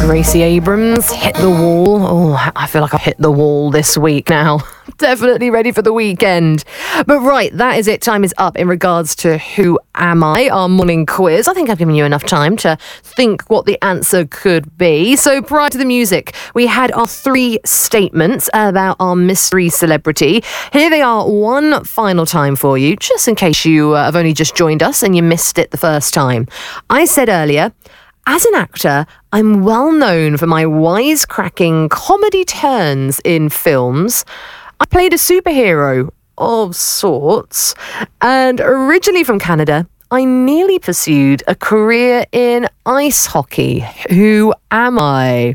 Gracie Abrams, Hit the Wall. Oh, I feel like I've hit the wall this week now. Definitely ready for the weekend. But right, that is it. Time is up in regards to Who Am I, our morning quiz. I think I've given you enough time to think what the answer could be. So prior to the music, we had our 3 statements about our mystery celebrity. Here they are one final time for you, just in case you have only just joined us and you missed it the first time. I said earlier, as an actor, I'm well known for my wisecracking comedy turns in films. I played a superhero of sorts, and originally from Canada, I nearly pursued a career in ice hockey. Who am I?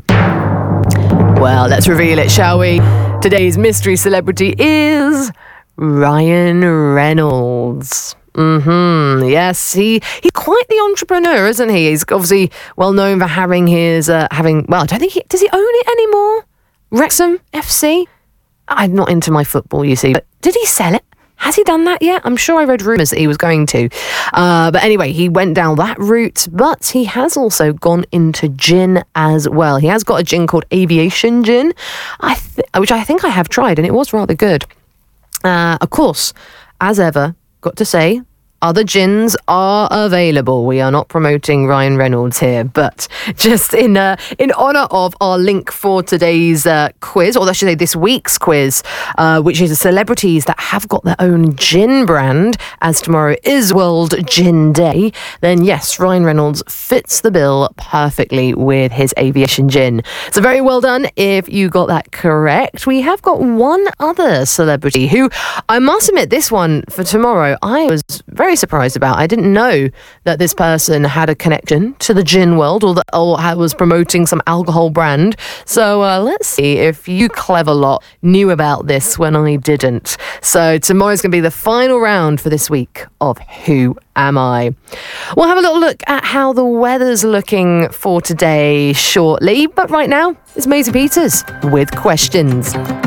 Well, let's reveal it, shall we? Today's mystery celebrity is Ryan Reynolds. Yes, he's quite the entrepreneur, isn't he? He's obviously well known for having his well, I don't think does he own it anymore? Wrexham FC? I'm not into my football, you see, but did he sell it? Has he done that yet? I'm sure I read rumours that he was going to. But anyway, he went down that route, but he has also gone into gin as well. He has got a gin called Aviation Gin, which I think I have tried, and it was rather good. Of course, as ever, got to say, other gins are available. We are not promoting Ryan Reynolds here, but just in honour of our link for today's quiz, or I should say this week's quiz, which is celebrities that have got their own gin brand, as tomorrow is World Gin Day, then yes, Ryan Reynolds fits the bill perfectly with his Aviation Gin. So very well done if you got that correct. We have got one other celebrity who, I must admit, this one for tomorrow, I was very surprised about. I didn't know that this person had a connection to the gin world, or was promoting some alcohol brand. So let's see if you clever lot knew about this when I didn't. So tomorrow's going to be the final round for this week of Who Am I? We'll have a little look at how the weather's looking for today shortly, but right now it's Maisie Peters with questions.